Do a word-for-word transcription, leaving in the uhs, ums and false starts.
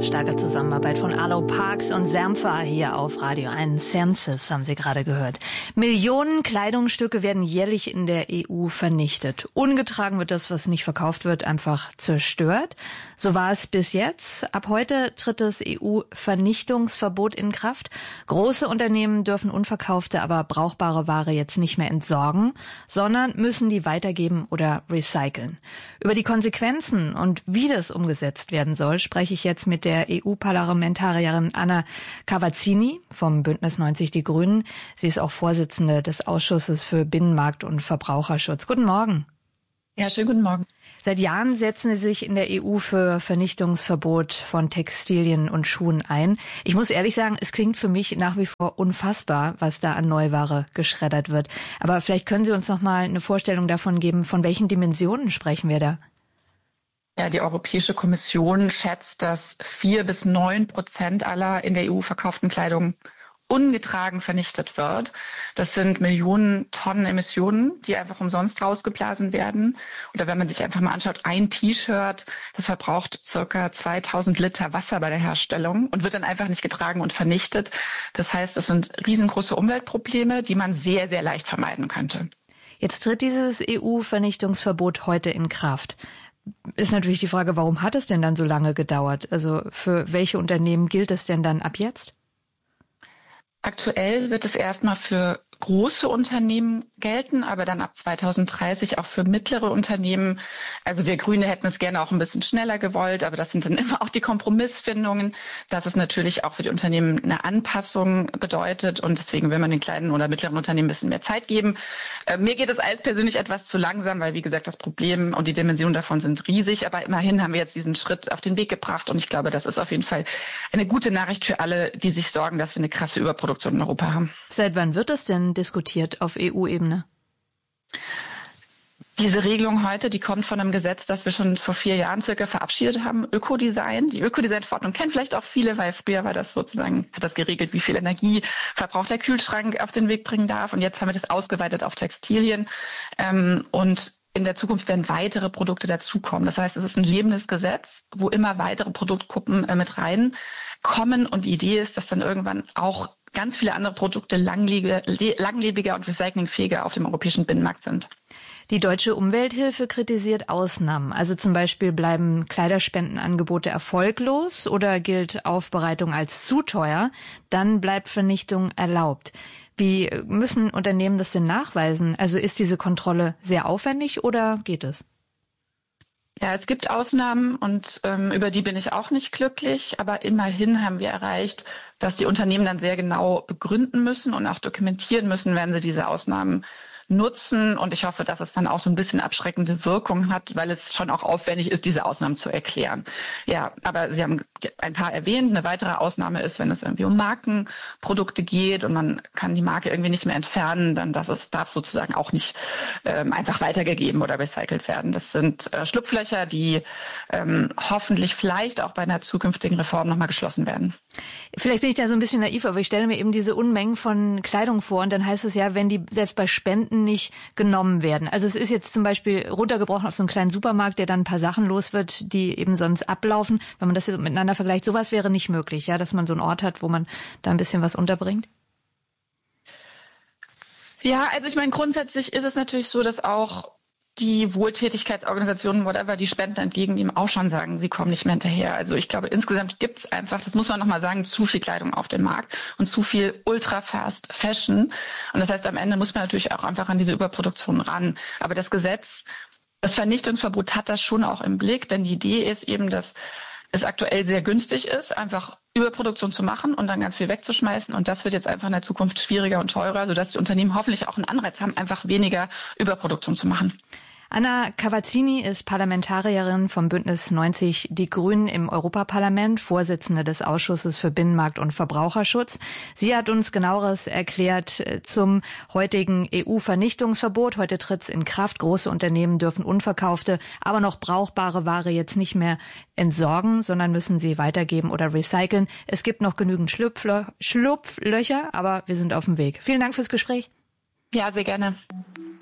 Starke Zusammenarbeit von Arlo Parks und Sermfa hier auf Radio eins. Senses haben Sie gerade gehört. Millionen Kleidungsstücke werden jährlich in der E U vernichtet. Ungetragen wird das, was nicht verkauft wird, einfach zerstört. So war es bis jetzt. Ab heute tritt das E U-Vernichtungsverbot in Kraft. Große Unternehmen dürfen unverkaufte, aber brauchbare Ware jetzt nicht mehr entsorgen, sondern müssen die weitergeben oder recyceln. Über die Konsequenzen und wie das umgesetzt werden soll, spreche ich jetzt mit der E U-Parlamentarierin Anna Cavazzini vom Bündnis neunzig Die Grünen. Sie ist auch Vorsitzende des Ausschusses für Binnenmarkt und Verbraucherschutz. Guten Morgen. Ja, schönen guten Morgen. Seit Jahren setzen Sie sich in der E U für Vernichtungsverbot von Textilien und Schuhen ein. Ich muss ehrlich sagen, es klingt für mich nach wie vor unfassbar, was da an Neuware geschreddert wird. Aber vielleicht können Sie uns noch mal eine Vorstellung davon geben, von welchen Dimensionen sprechen wir da? Ja, die Europäische Kommission schätzt, dass vier bis neun Prozent aller in der E U verkauften Kleidung ungetragen vernichtet wird. Das sind Millionen Tonnen Emissionen, die einfach umsonst rausgeblasen werden. Oder wenn man sich einfach mal anschaut, ein T-Shirt, das verbraucht circa zweitausend Liter Wasser bei der Herstellung und wird dann einfach nicht getragen und vernichtet. Das heißt, das sind riesengroße Umweltprobleme, die man sehr, sehr leicht vermeiden könnte. Jetzt tritt dieses E U-Vernichtungsverbot heute in Kraft. Ist natürlich die Frage, warum hat es denn dann so lange gedauert? Also für welche Unternehmen gilt es denn dann ab jetzt? Aktuell wird es erstmal für große Unternehmen gelten, aber dann ab zweitausenddreißig auch für mittlere Unternehmen. Also wir Grüne hätten es gerne auch ein bisschen schneller gewollt, aber das sind dann immer auch die Kompromissfindungen, dass es natürlich auch für die Unternehmen eine Anpassung bedeutet und deswegen will man den kleinen oder mittleren Unternehmen ein bisschen mehr Zeit geben. Äh, mir geht es alles persönlich etwas zu langsam, weil wie gesagt das Problem und die Dimensionen davon sind riesig, aber immerhin haben wir jetzt diesen Schritt auf den Weg gebracht und ich glaube, das ist auf jeden Fall eine gute Nachricht für alle, die sich sorgen, dass wir eine krasse Überproduktion in Europa haben. Seit wann wird es denn diskutiert auf E U-Ebene? Diese Regelung heute, die kommt von einem Gesetz, das wir schon vor vier Jahren circa verabschiedet haben, Ökodesign. Die Ökodesign-Verordnung kennen vielleicht auch viele, weil früher war das sozusagen, hat das geregelt, wie viel Energieverbrauch der Kühlschrank auf den Weg bringen darf. Und jetzt haben wir das ausgeweitet auf Textilien. Ähm, und in der Zukunft werden weitere Produkte dazukommen. Das heißt, es ist ein lebendes Gesetz, wo immer weitere Produktgruppen äh, mit reinkommen. Und die Idee ist, dass dann irgendwann auch ganz viele andere Produkte langlebe, langlebiger und recyclingfähiger auf dem europäischen Binnenmarkt sind. Die Deutsche Umwelthilfe kritisiert Ausnahmen. Also zum Beispiel bleiben Kleiderspendenangebote erfolglos oder gilt Aufbereitung als zu teuer, dann bleibt Vernichtung erlaubt. Wie müssen Unternehmen das denn nachweisen? Also ist diese Kontrolle sehr aufwendig oder geht es? Ja, es gibt Ausnahmen und ähm, über die bin ich auch nicht glücklich, aber immerhin haben wir erreicht, dass die Unternehmen dann sehr genau begründen müssen und auch dokumentieren müssen, wenn sie diese Ausnahmen nutzen. Und ich hoffe, dass es dann auch so ein bisschen abschreckende Wirkung hat, weil es schon auch aufwendig ist, diese Ausnahmen zu erklären. Ja, aber Sie haben ein paar erwähnt. Eine weitere Ausnahme ist, wenn es irgendwie um Markenprodukte geht und man kann die Marke irgendwie nicht mehr entfernen, dann das ist, darf sozusagen auch nicht ähm, einfach weitergegeben oder recycelt werden. Das sind äh, Schlupflöcher, die ähm, hoffentlich vielleicht auch bei einer zukünftigen Reform nochmal geschlossen werden. Vielleicht bin ich da so ein bisschen naiv, aber ich stelle mir eben diese Unmengen von Kleidung vor und dann heißt es ja, wenn die selbst bei Spenden nicht genommen werden. Also es ist jetzt zum Beispiel runtergebrochen auf so einen kleinen Supermarkt, der dann ein paar Sachen los wird, die eben sonst ablaufen. Wenn man das jetzt miteinander vergleicht, sowas wäre nicht möglich, ja, dass man so einen Ort hat, wo man da ein bisschen was unterbringt? Ja, also ich meine, grundsätzlich ist es natürlich so, dass auch die Wohltätigkeitsorganisationen, whatever, die Spenden entgegennehmen, auch schon sagen, sie kommen nicht mehr hinterher. Also ich glaube, insgesamt gibt es einfach, das muss man nochmal sagen, zu viel Kleidung auf dem Markt und zu viel Ultra-Fast Fashion. Und das heißt, am Ende muss man natürlich auch einfach an diese Überproduktion ran. Aber das Gesetz, das Vernichtungsverbot hat das schon auch im Blick, denn die Idee ist eben, dass es aktuell sehr günstig ist, einfach Überproduktion zu machen und dann ganz viel wegzuschmeißen. Und das wird jetzt einfach in der Zukunft schwieriger und teurer, sodass die Unternehmen hoffentlich auch einen Anreiz haben, einfach weniger Überproduktion zu machen. Anna Cavazzini ist Parlamentarierin vom Bündnis neunzig Die Grünen im Europaparlament, Vorsitzende des Ausschusses für Binnenmarkt und Verbraucherschutz. Sie hat uns Genaueres erklärt zum heutigen E U-Vernichtungsverbot. Heute tritt es in Kraft. Große Unternehmen dürfen unverkaufte, aber noch brauchbare Ware jetzt nicht mehr entsorgen, sondern müssen sie weitergeben oder recyceln. Es gibt noch genügend Schlupflö- Schlupflöcher, aber wir sind auf dem Weg. Vielen Dank fürs Gespräch. Ja, sehr gerne.